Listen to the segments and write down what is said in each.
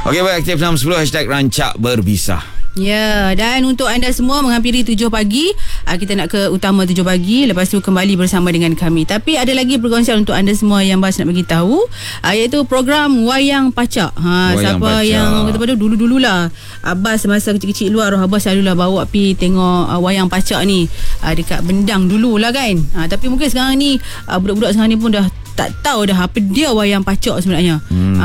Okey, baik, aktif 610 #rancak berbisa. Ya, dan untuk anda semua menghampiri 7 pagi, kita nak ke utama 7 pagi, lepas tu kembali bersama dengan kami. Tapi ada lagi perkongsian untuk anda semua yang Bas nak bagi tahu, iaitu program Wayang Pacak. Siapa Pacak yang kata-kata dulu-dululah Abbas masa kecil-kecil luar, Abbas selalulah bawa pergi tengok Wayang Pacak ni dekat Bendang dululah kan. Tapi mungkin sekarang ni budak-budak sekarang ni pun dah tak tahu dah apa dia Wayang Pacak sebenarnya.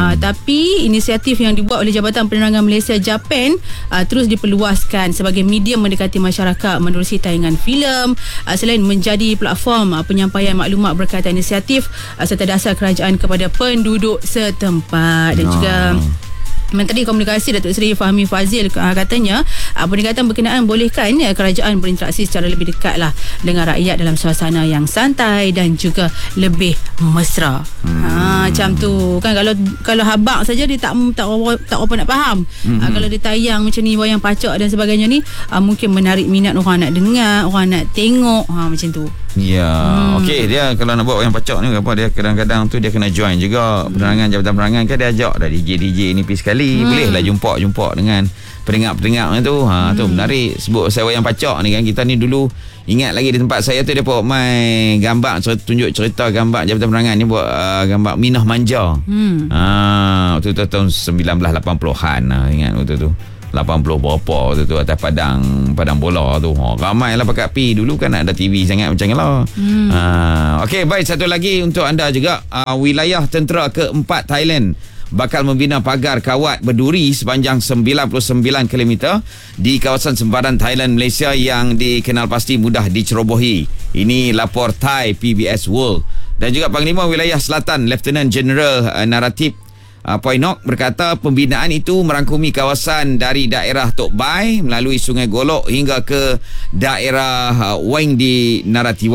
Tapi inisiatif yang dibuat oleh Jabatan Penerangan Malaysia Japan terus diperluaskan sebagai medium mendekati masyarakat menerusi tayangan filem, selain menjadi platform penyampaian maklumat berkaitan inisiatif serta dasar kerajaan kepada penduduk setempat. Dan juga Menteri Komunikasi Datuk Seri Fahmi Fazil katanya peningkatan berkenaan bolehkan kerajaan berinteraksi secara lebih dekat lah dengan rakyat dalam suasana yang santai dan juga lebih mesra. Macam tu kan, kalau habaq saja dia tak apa nak faham. Kalau dia tayang macam ni Wayang Pacak dan sebagainya ni, mungkin menarik minat orang nak dengar, orang nak tengok, macam tu. Ya, okey, dia kalau nak buat Wayang Pacak ni apa, dia kadang-kadang tu dia kena join juga penerangan, Jabatan Penerangan kan dia ajak dah DJ ni pergi sekali. Bolehlah jumpa dengan pendengar-pendengar tu. Tu menarik. Sebut pasal Wayang Pacak ni kan, kita ni dulu ingat lagi di tempat saya tu dia buat main gambar, tunjuk cerita gambar Jabatan Penerangan ni buat gambar Minah Manja. Waktu tu tahun 1980-an ingat waktu tu. 80 berapa waktu tu atas padang bola tu. Ramai lah pakat pi. Dulu kan ada TV sangat macam ni lah. Okey, baik, satu lagi untuk anda juga. Wilayah tentera keempat Thailand bakal membina pagar kawat berduri sepanjang 99 km di kawasan sempadan Thailand Malaysia yang dikenal pasti mudah dicerobohi. Ini lapor Thai PBS World. Dan juga Panglima Wilayah Selatan Lieutenant General Naratif Poinok berkata pembinaan itu merangkumi kawasan dari daerah Tok Bai melalui Sungai Golok hingga ke daerah Weng di Naratiwa.